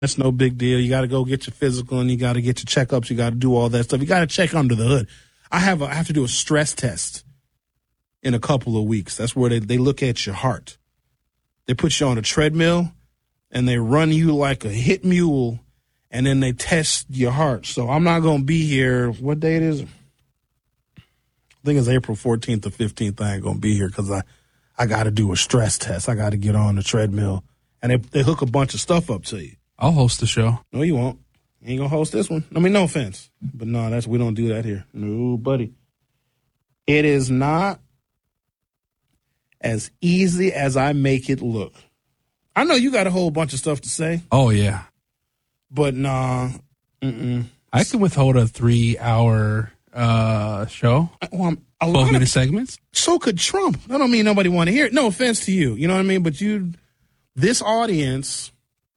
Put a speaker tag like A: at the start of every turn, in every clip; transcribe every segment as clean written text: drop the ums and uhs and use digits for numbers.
A: That's no big deal. You got to go get your physical and you got to get your checkups. You got to do all that stuff. You got to check under the hood. I have to do a stress test in a couple of weeks. That's where they look at your heart. They put you on a treadmill and they run you like a hit mule and then they test your heart. So I'm not going to be here. What day it is? I think it's April 14th or 15th. I ain't going to be here because I got to do a stress test. I got to get on the treadmill. And they hook a bunch of stuff up to you.
B: I'll host the show.
A: No, you won't. You ain't going to host this one. I mean, no offense. But no, we don't do that here. No, buddy. It is not as easy as I make it look. I know you got a whole bunch of stuff to say.
B: Oh, yeah.
A: But nah.
B: I can withhold a 3-hour show. 12-minute segments.
A: So could Trump. That don't mean nobody want to hear it. No offense to you. You know what I mean? But this audience,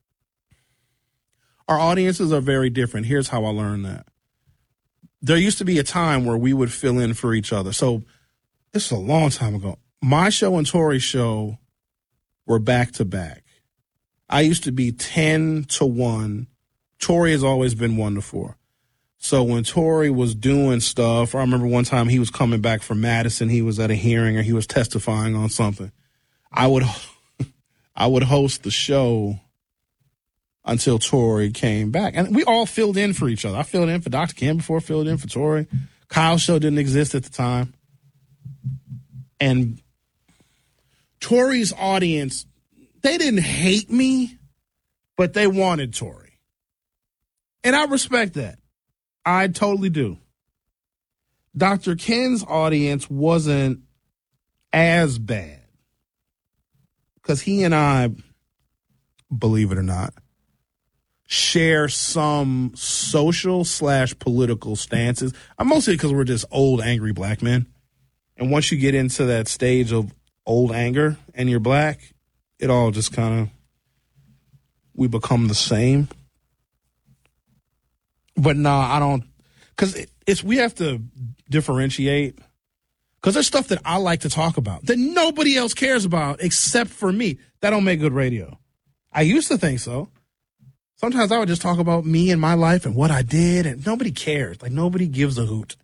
A: our audiences are very different. Here's how I learned that. There used to be a time where we would fill in for each other. So this is a long time ago. My show and Tori's show were back to back. I used to be 10-1. Tori has always been 1-4. So when Tori was doing stuff, I remember one time he was coming back from Madison. He was at a hearing or he was testifying on something. I would host the show until Tori came back. And we all filled in for each other. I filled in for Dr. Kim before I filled in for Tori. Kyle's show didn't exist at the time. And Tori's audience, they didn't hate me, but they wanted Tori. And I respect that. I totally do. Dr. Ken's audience wasn't as bad because he and I, believe it or not, share some social/political stances. Mostly because we're just old, angry black men. And once you get into that stage of old anger and you're black, it all just kind of, we become the same. But no, I don't, because we have to differentiate. Because there's stuff that I like to talk about that nobody else cares about except for me. That don't make good radio. I used to think so. Sometimes I would just talk about me and my life and what I did, and nobody cares. Like, nobody gives a hoot.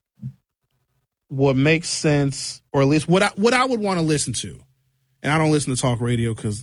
A: What makes sense, or at least what I would want to listen to, and I don't listen to talk radio because,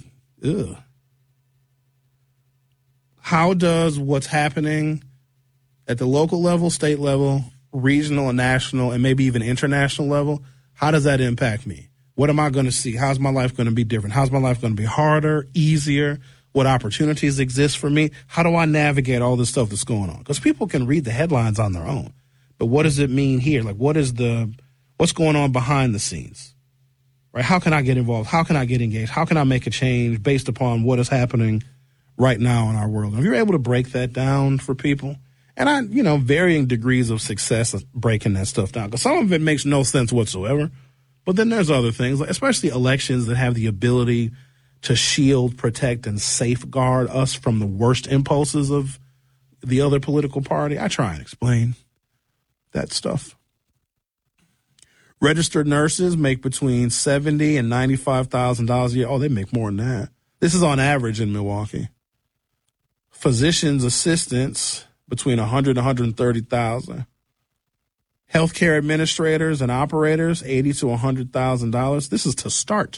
A: how does what's happening at the local level, state level, regional and national, and maybe even international level, how does that impact me? What am I going to see? How's my life going to be different? How's my life going to be harder, easier? What opportunities exist for me? How do I navigate all this stuff that's going on? Because people can read the headlines on their own. But what does it mean here? Like, what's going on behind the scenes? Right? How can I get involved? How can I get engaged? How can I make a change based upon what is happening right now in our world? And if you're able to break that down for people, and varying degrees of success of breaking that stuff down, because some of it makes no sense whatsoever. But then there's other things, especially elections that have the ability to shield, protect, and safeguard us from the worst impulses of the other political party. I try and explain that stuff. Registered nurses make between $70,000 and $95,000 a year. Oh, they make more than that. This is on average in Milwaukee. Physicians' assistants between $100,000 and $130,000. Healthcare administrators and operators, $80,000 to $100,000. This is to start.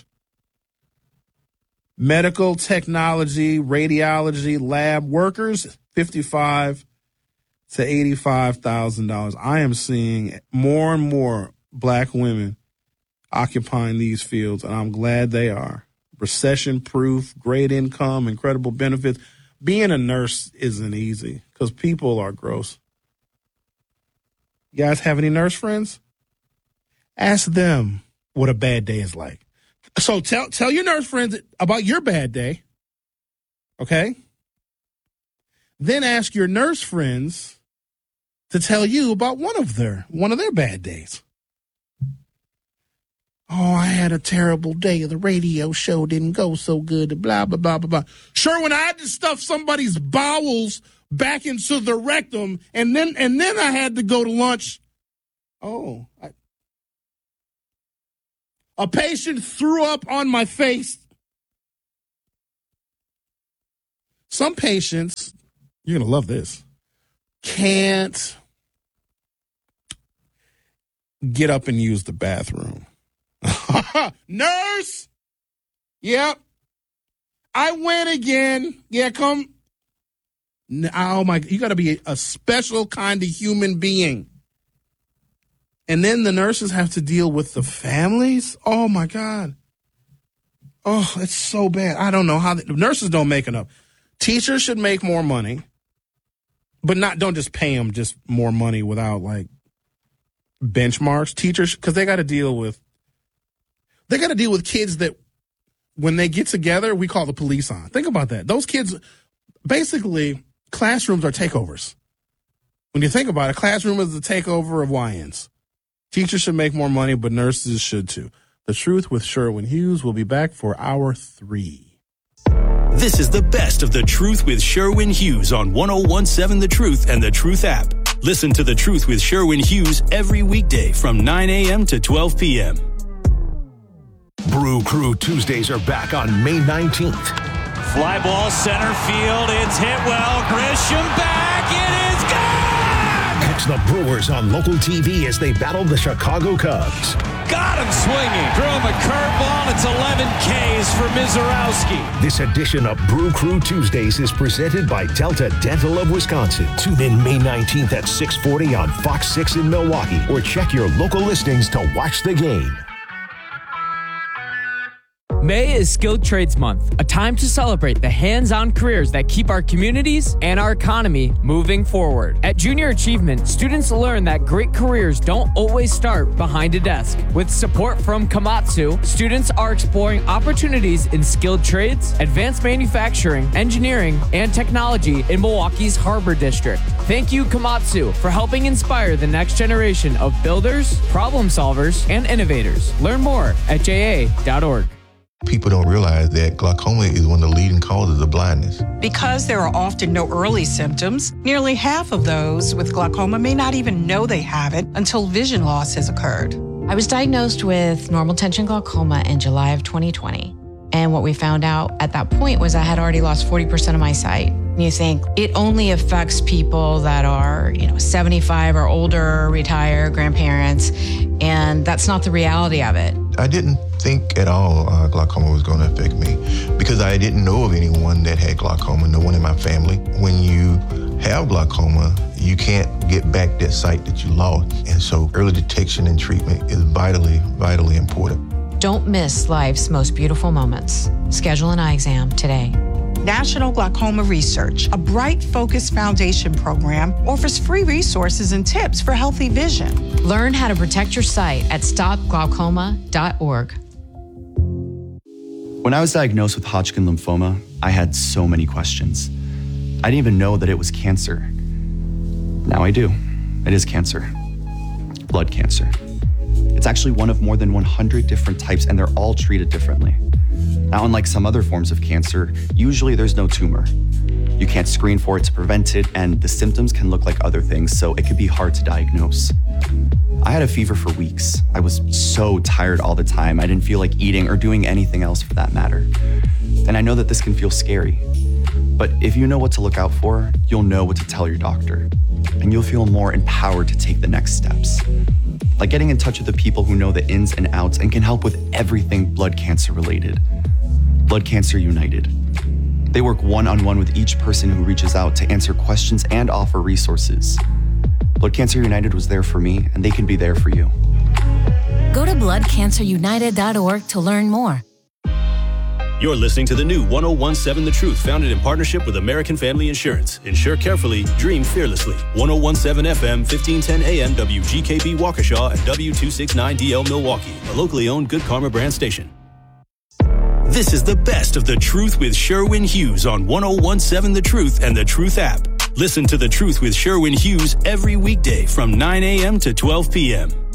A: Medical technology, radiology, lab workers, $55,000 to $85,000. I am seeing more and more black women occupying these fields, and I'm glad they are. Recession-proof, great income, incredible benefits. Being a nurse isn't easy because people are gross. You guys have any nurse friends? Ask them what a bad day is like. So tell your nurse friends about your bad day, okay? Then ask your nurse friends to tell you about one of their bad days. Oh, I had a terrible day. The radio show didn't go so good. Blah, blah, blah, blah, blah. Sure, when I had to stuff somebody's bowels back into the rectum, and then I had to go to lunch. A patient threw up on my face. Some patients, you're going to love this, can't get up and use the bathroom. Nurse! Yep. I went again. Yeah, come. Oh, my. You got to be a special kind of human being. And then the nurses have to deal with the families. Oh, my God. Oh, it's so bad. I don't know how. Nurses don't make enough. Teachers should make more money, but don't just pay them just more money without, like, benchmarks. Teachers, because they got to deal with kids that when they get together, we call the police on. Think about that. Those kids, basically, classrooms are takeovers. When you think about it, classroom is the takeover of YNs. Teachers should make more money, but nurses should too. The Truth with Sherwin Hughes will be back for hour 3.
C: This is the best of The Truth with Sherwin Hughes on 101.7 The Truth and The Truth app. Listen to The Truth with Sherwin Hughes every weekday from 9 a.m. to 12 p.m.
D: Brew Crew Tuesdays are back on May 19th.
E: Fly ball center field. It's hit well. Grisham back. It is gone!
D: Catch the Brewers on local TV as they battle the Chicago Cubs.
E: Got him swinging. Threw him a curveball. It's 11 Ks for Mizorowski.
D: This edition of Brew Crew Tuesdays is presented by Delta Dental of Wisconsin. Tune in May 19th at 6:40 on Fox 6 in Milwaukee or check your local listings to watch the game.
F: May is Skilled Trades Month, a time to celebrate the hands-on careers that keep our communities and our economy moving forward. At Junior Achievement, students learn that great careers don't always start behind a desk. With support from Komatsu, students are exploring opportunities in skilled trades, advanced manufacturing, engineering, and technology in Milwaukee's Harbor District. Thank you, Komatsu, for helping inspire the next generation of builders, problem solvers, and innovators. Learn more at ja.org.
G: People don't realize that glaucoma is one of the leading causes of blindness.
H: Because there are often no early symptoms, nearly half of those with glaucoma may not even know they have it until vision loss has occurred.
I: I was diagnosed with normal tension glaucoma in July of 2020. And what we found out at that point was I had already lost 40% of my sight. And you think it only affects people that are, 75 or older, retired, grandparents, and that's not the reality of it.
G: I didn't think at all glaucoma was going to affect me because I didn't know of anyone that had glaucoma, no one in my family. When you have glaucoma, you can't get back that sight that you lost. And so early detection and treatment is vitally, vitally important.
I: Don't miss life's most beautiful moments. Schedule an eye exam today.
H: National Glaucoma Research, a Bright Focus Foundation program, offers free resources and tips for healthy vision.
I: Learn how to protect your sight at stopglaucoma.org.
J: When I was diagnosed with Hodgkin lymphoma, I had so many questions. I didn't even know that it was cancer. Now I do. It is cancer. Blood cancer. It's actually one of more than 100 different types, and they're all treated differently. Now, unlike some other forms of cancer, usually there's no tumor. You can't screen for it to prevent it, and the symptoms can look like other things, so it could be hard to diagnose. I had a fever for weeks. I was so tired all the time. I didn't feel like eating or doing anything else for that matter. And I know that this can feel scary. But if you know what to look out for, you'll know what to tell your doctor. And you'll feel more empowered to take the next steps. Like getting in touch with the people who know the ins and outs and can help with everything blood cancer related. Blood Cancer United. They work one-on-one with each person who reaches out to answer questions and offer resources. Blood Cancer United was there for me, and they can be there for you.
K: Go to bloodcancerunited.org to learn more.
C: You're listening to the new 101.7 The Truth, founded in partnership with American Family Insurance. Insure carefully, dream fearlessly. 101.7 FM, 1510 AM, WGKB Waukesha, and W269DL Milwaukee, a locally owned Good Karma brand station. This is the best of The Truth with Sherwin Hughes on 101.7 The Truth and The Truth app. Listen to The Truth with Sherwin Hughes every weekday from 9 a.m. to 12 p.m.